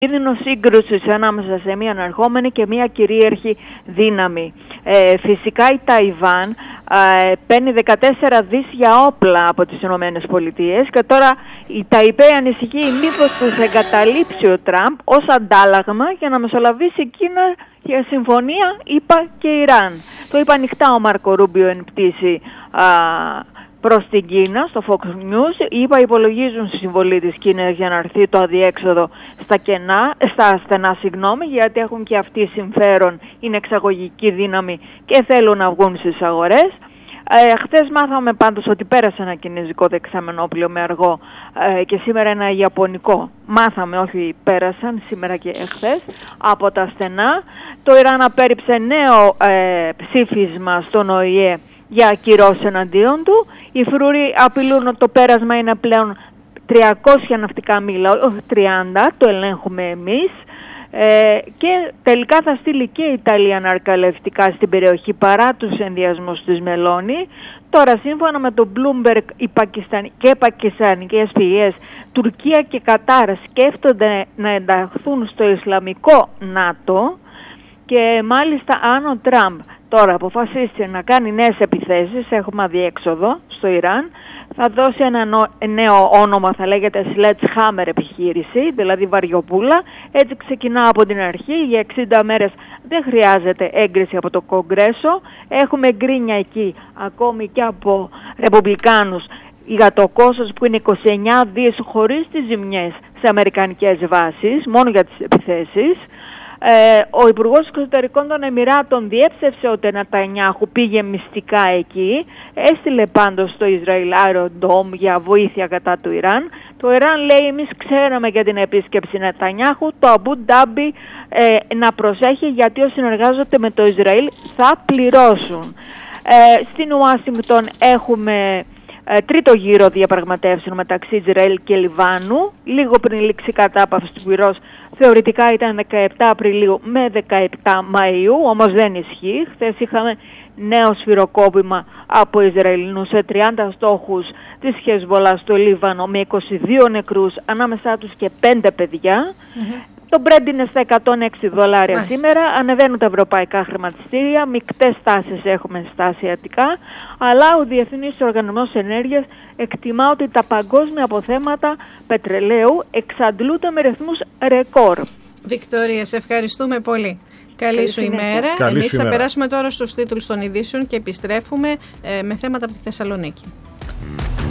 κίνδυνο σύγκρουσης ανάμεσα σε μια αναρχόμενη και μια κυρίαρχη δύναμη. Φυσικά η Ταϊβάν παίρνει 14 δις για όπλα από τις Ηνωμένες Πολιτείες και τώρα η Ταϊπέη ανησυχεί μήπως τους εγκαταλείψει ο Τραμπ ως αντάλλαγμα για να μεσολαβήσει η Κίνα για συμφωνία ΗΠΑ και Ιράν. Το είπε ανοιχτά ο Μάρκο Ρούμπιο εν πτήση προς την Κίνα, στο Fox News. Οι ΗΠΑ υπολογίζουν στη συμβολή της Κίνας για να έρθει το αδιέξοδο στα στενά, γιατί έχουν και αυτοί συμφέρον, είναι εξαγωγική δύναμη και θέλουν να βγουν στις αγορές. Χθες μάθαμε πάντως ότι πέρασε ένα κινέζικο δεξαμενόπλιο με αργό και σήμερα ένα ιαπωνικό. Μάθαμε, όχι πέρασαν, σήμερα και χθες, από τα στενά. Το Ιράν απέρριψε νέο ψήφισμα στον ΟΗΕ για ακυρώσεις εναντίον του. Οι φρούροι απειλούν ότι το πέρασμα είναι πλέον 300 ναυτικά μίλα, όχι 30, το ελέγχουμε εμείς. Και τελικά θα στείλει και η Ιταλία ναρκαλευτικά στην περιοχή παρά τους ενδιασμούς της Μελώνη. Τώρα σύμφωνα με το Bloomberg και πακιστανικές πηγές, Τουρκία και Κατάρ σκέφτονται να ενταχθούν στο Ισλαμικό ΝΑΤΟ και μάλιστα αν ο Τραμπ τώρα αποφασίσει να κάνει νέες επιθέσεις, έχουμε αδιέξοδο στο Ιράν, θα δώσει ένα νέο όνομα, θα λέγεται Sledgehammer επιχείρηση, δηλαδή βαριοπούλα. Έτσι ξεκινά από την αρχή, για 60 μέρες δεν χρειάζεται έγκριση από το Κογκρέσο. Έχουμε γκρίνια εκεί ακόμη και από Ρεπουμπλικάνους για το κόστος που είναι 29 δις χωρίς τις ζημιές σε αμερικανικές βάσεις, μόνο για τις επιθέσεις. Ο Υπουργός Εξωτερικών των Εμιράτων διέψευσε ότι ο Νετανιάχου πήγε μυστικά εκεί, έστειλε πάντως στο Ισραήλ αεροδρόμιο για βοήθεια κατά του Ιράν. Το Ιράν λέει εμείς ξέραμε για την επίσκεψη Νετανιάχου, το Αμπού Ντάμπι να προσέχει γιατί όσοι συνεργάζονται με το Ισραήλ θα πληρώσουν. Στην Ουάσιγκτον έχουμε τρίτο γύρο διαπραγματεύσεων μεταξύ Ισραήλ και Λιβάνου, λίγο πριν λήξει κατάπαυση του πυρός. Θεωρητικά ήταν 17 Απριλίου με 17 Μαΐου, όμως δεν ισχύει. Χθες είχαμε νέο σφυροκόπημα από Ισραηλινούς σε 30 στόχους της Χεσβολά στο Λίβανο με 22 νεκρούς, ανάμεσά τους και 5 παιδιά. Το Brent είναι στα $106 σήμερα, ανεβαίνουν τα ευρωπαϊκά χρηματιστήρια, μικτές τάσεις έχουμε στα ασιατικά, αλλά ο Διεθνής Οργανισμός Ενέργειας εκτιμά ότι τα παγκόσμια αποθέματα πετρελαίου εξαντλούνται με ρυθμούς ρεκόρ. Βικτωρία, σε ευχαριστούμε πολύ. Καλή σου ημέρα. Εμείς θα περάσουμε τώρα στους τίτλους των ειδήσεων και επιστρέφουμε με θέματα από τη Θεσσαλονίκη.